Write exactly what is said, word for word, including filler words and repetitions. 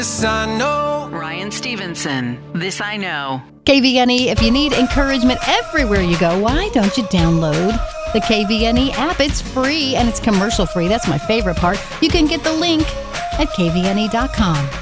This I know. Ryan Stevenson, This I Know. K V N E, if you need encouragement everywhere you go, why don't you download the K V N E app? It's free and it's commercial free. That's my favorite part. You can get the link at K V N E dot com.